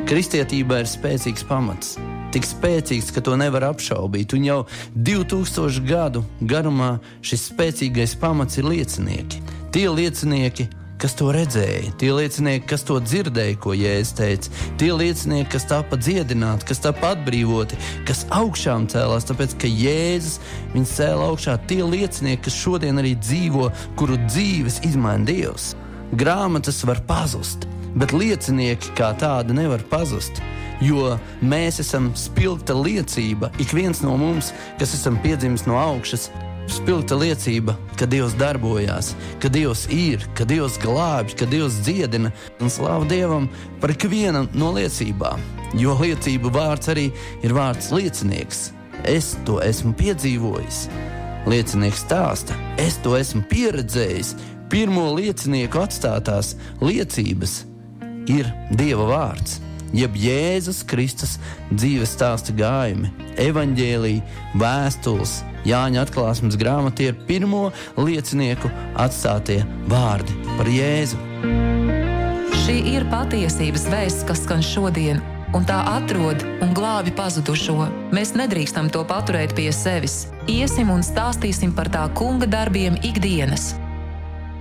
Kristietība ir spēcīgs pamats. Tik spēcīgs, ka to nevar apšaubīt. Un jau 2000 gadu garumā šis spēcīgais pamats ir liecinieki. Tie liecinieki, kas to redzēja, tie liecinieki, kas to dzirdēja, ko Jēzus teica, tie liecinieki, kas tāpa dziedināti, kas tāpa atbrīvoti, kas augšām cēlās, tāpēc, ka Jēzus viņus cēla augšā, tie liecinieki, kas šodien arī dzīvo, kuru dzīves izmaina Dievs. Grāmatas var pazust, bet liecinieki kā tādi nevar pazust, jo mēs esam spilgta liecība, ik viens no mums, kas esam piedzimis no augšas, spilgta liecība, ka Dievs darbojās, ka Dievs ir, ka Dievs glābj, ka Dievs dziedina, un slāva Dievam par ikvienu no liecībām, jo liecību vārds arī ir vārds liecinieks. Es to esmu piedzīvojis. Liecinieks stāsta, es to esmu pieredzējis. Pirmo liecinieku atstātās liecības ir Dieva vārds, jeb Jēzus Kristus dzīves stāsta gājumi, evaņģēlija, vēstules, Jāņa atklāsmes grāmata ir pirmo liecinieku atstātie vārdi par Jēzu. Šī ir patiesības vēsts, kas skan šodien, un tā atrod un glābi pazudušo. Mēs nedrīkstam to paturēt pie sevis. Iesim un stāstīsim par tā kunga darbiem ikdienas.